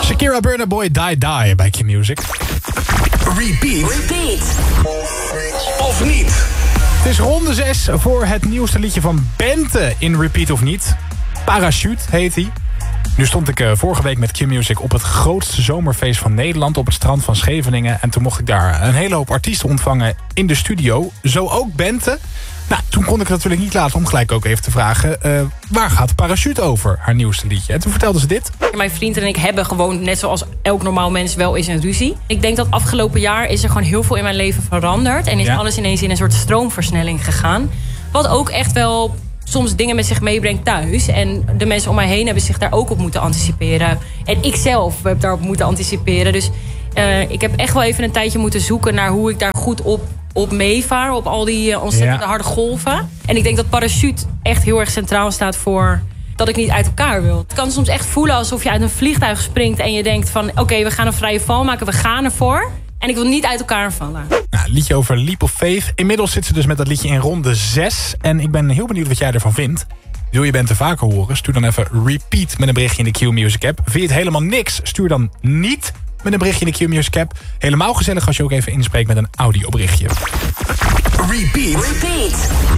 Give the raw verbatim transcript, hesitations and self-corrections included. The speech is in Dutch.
Shakira, Burna Boy, Die Die bij Q-Music. Repeat. Repeat. Of niet? Het is ronde zes voor het nieuwste liedje van Bente in Repeat of niet. Parachute heet hij. Nu stond ik uh, vorige week met Q-Music op het grootste zomerfeest van Nederland op het strand van Scheveningen. En toen mocht ik daar een hele hoop artiesten ontvangen in de studio. Zo ook Bente. Nou, toen kon ik het natuurlijk niet laten om gelijk ook even te vragen... Uh, waar gaat Parachute over, haar nieuwste liedje? En toen vertelde ze dit. Mijn vriend en ik hebben gewoon, net zoals elk normaal mens, wel eens een ruzie. Ik denk dat afgelopen jaar is er gewoon heel veel in mijn leven veranderd. En is Ja. alles ineens in een soort stroomversnelling gegaan. Wat ook echt wel soms dingen met zich meebrengt thuis. En de mensen om mij heen hebben zich daar ook op moeten anticiperen. En ik zelf heb daarop moeten anticiperen. Dus uh, ik heb echt wel even een tijdje moeten zoeken naar hoe ik daar goed op... op meevaar, op al die uh, ontzettende Ja. harde golven. En ik denk dat Parachute echt heel erg centraal staat voor dat ik niet uit elkaar wil. Het kan soms echt voelen alsof je uit een vliegtuig springt en je denkt van oké, okay, we gaan een vrije val maken, we gaan ervoor. En ik wil niet uit elkaar vallen. Nou, liedje over Leap of Faith. Inmiddels zit ze dus met dat liedje in ronde zes. En ik ben heel benieuwd wat jij ervan vindt. Wil je Bente vaker horen? Stuur dan even Repeat met een berichtje in de Q-Music app. Vind je het helemaal niks? Stuur dan niet met een berichtje in de Q-Music app. Helemaal gezellig als je ook even inspreekt met een audioberichtje. Repeat. Repeat.